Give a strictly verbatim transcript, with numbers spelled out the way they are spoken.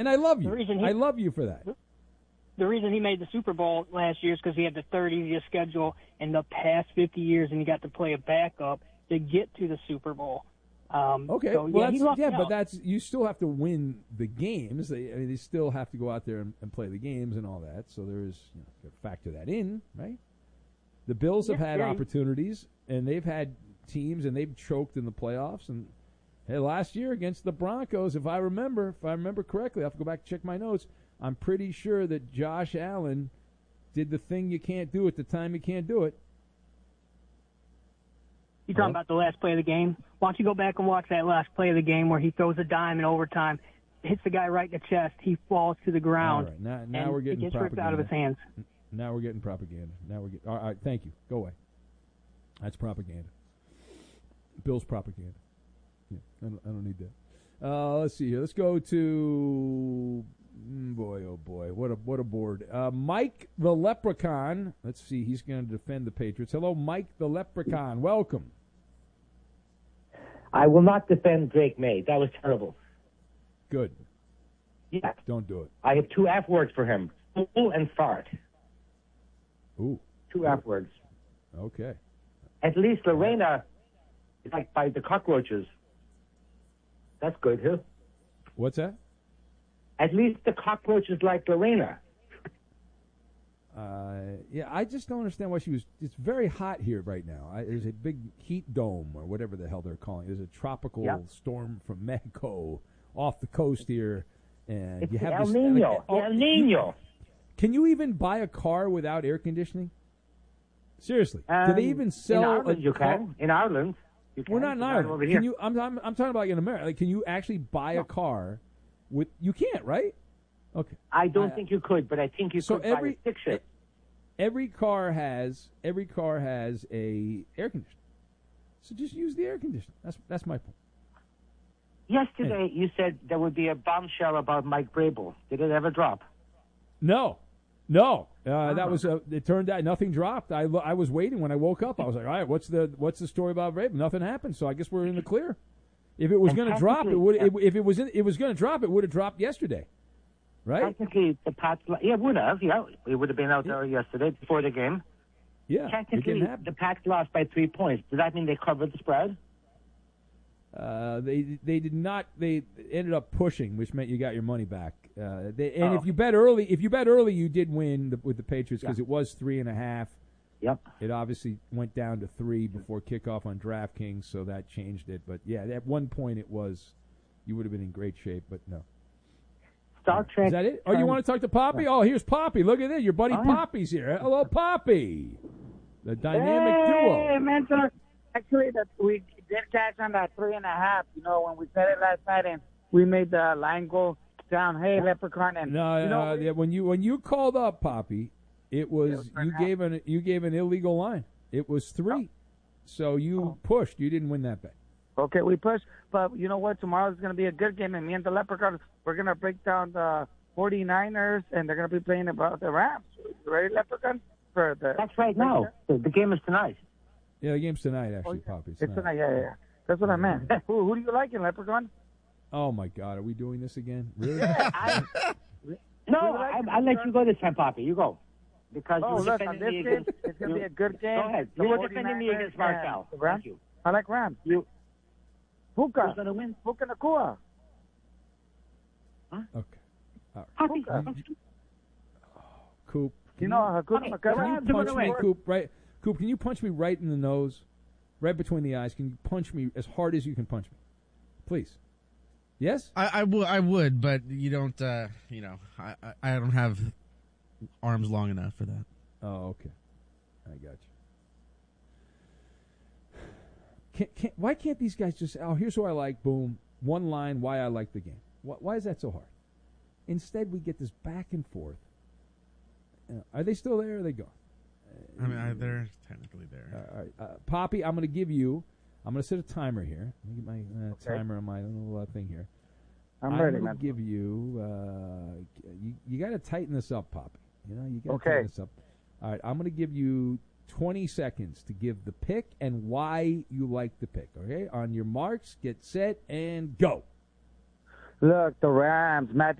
And I love you. The reason he, I love you for that. The reason he made the Super Bowl last year is because he had the third easiest schedule in the past fifty years, and he got to play a backup to get to the Super Bowl. Um, okay, so, well, yeah, that's, yeah, out. but that's you still have to win the games. They, I mean, they still have to go out there and, and play the games and all that. So there is, you know, factor that in, right? The Bills have yeah, had yeah. opportunities, and they've had teams, and they've choked in the playoffs. And hey, last year against the Broncos, if I remember, if I remember correctly, I have to go back and check my notes. I'm pretty sure that Josh Allen did the thing you can't do at the time you can't do it. You talking about the last play of the game? Why don't you go back and watch that last play of the game where he throws a dime in overtime, hits the guy right in the chest, he falls to the ground, all right, now, now and we're getting it gets ripped propaganda. out of his hands. Now we're getting propaganda. Now we're getting. All right, thank you. Go away. That's propaganda. Bill's propaganda. Yeah, I don't, I don't need that. Uh, let's see here. Let's go to mm, boy, oh boy, what a what a board. Uh, Mike the Leprechaun. Let's see. He's going to defend the Patriots. Hello, Mike the Leprechaun. Welcome. I will not defend Drake May. That was terrible. Good. Yeah. Don't do it. I have two F words for him: fool and fart. Ooh. Two F words. Okay. At least Lorena is like by the cockroaches. That's good, huh? What's that? At least the cockroaches like Lorena. Uh, yeah, I just don't understand why she was. It's very hot here right now. I, there's a big heat dome or whatever the hell they're calling it. There's a tropical yep. storm from Mexico off the coast here, and it's you have El this, Nino. Like, oh, El Nino. Can you even buy a car without air conditioning? Seriously, um, do they even sell? In Ireland, a you car? can. In Ireland, you can. We're not in Ireland. Over Can here. you? I'm, I'm I'm talking about in America. Like, can you actually buy no. a car with? You can't, right? Okay. I don't I, think you could, but I think you so could every, buy a stick shift. Every car has every car has a air conditioner, so just use the air conditioner. That's that's my point. Yesterday, hey. you said there would be a bombshell about Mike Vrabel. Did it ever drop? No, no. Uh, oh. That was a, it. Turned out nothing dropped. I, I was waiting when I woke up. I was like, all right, what's the what's the story about Vrabel? Nothing happened. So I guess we're in the clear. If it was going to drop, it would. Yeah. It, if it was in, it was going to drop, it would have dropped yesterday. Right? Technically, the Pats, yeah, would have, yeah. It would have been out there yesterday before the game. Yeah, Technically, the Pats lost by three points. Does that mean they covered the spread? Uh, they they did not. They ended up pushing, which meant you got your money back. Uh, they, and oh. if you bet early, if you bet early, you did win the, with the Patriots because yeah. it was three and a half. Yep. It obviously went down to three before kickoff on DraftKings, so that changed it. But yeah, at one point it was, you would have been in great shape, but no. Star Trek. Is that it? Oh, you want to talk to Poppy? Oh, here's Poppy. Look at it. Your buddy oh, yeah. Poppy's here. Hello, Poppy. The dynamic hey, duo. Hey, Mentor. Actually, that we did catch on that three and a half. You know, when we said it last night, and we made the line go down. Hey, Leprechaun, and no, you know, no. Yeah, when you when you called up Poppy, it was, was you gave an you gave an illegal line. It was three, oh. so you oh. pushed. You didn't win that bet. Okay, we pushed, but you know what? Tomorrow's going to be a good game, and me and the Leprechaun, we're going to break down the 49ers, and they're going to be playing about the Rams. You ready, Leprechaun? For the That's right now. The, the game is tonight. Yeah, the game's tonight, actually, oh, yeah. Poppy. It's, it's tonight, yeah, yeah. That's what I meant. who, who do you like in Leprechaun? Oh, my God. Are we doing this again? Really? I, no, like I, I'll let you go this time, Poppy. You go. Because oh, you're look, defending this me game, against... it's going to be a good game. Go ahead. The You were defending me against Marcel. Thank you. I like Rams. You... Puka. Who's going to win? Puka Nakua. Huh? Okay. All right. Puka. Oh, Coop. You know, Hakuna Matata. Can you punch me, Coop, right? Coop, can you punch me right in the nose, right between the eyes? Can you punch me as hard as you can punch me? Please. Yes? I, I, w- I would, but you don't, uh, you know, I, I, I don't have arms long enough for that. Oh, okay. I got you. Can't, can't, why can't these guys just, oh, here's who I like, boom, one line, why I like the game. Why, why is that so hard? Instead, we get this back and forth. Uh, are they still there or are they gone? I mean, I, they're technically there. All right. Uh, Poppy, I'm going to give you, I'm going to set a timer here. Let me get my uh, okay. timer on my little uh, thing here. I'm, I'm ready, I'm man. give you, uh, you, you got to tighten this up, Poppy. You know, you got to okay. tighten this up. All right, I'm going to give you twenty seconds to give the pick and why you like the pick, okay? On your marks, get set, and go. Look, the Rams, Matthew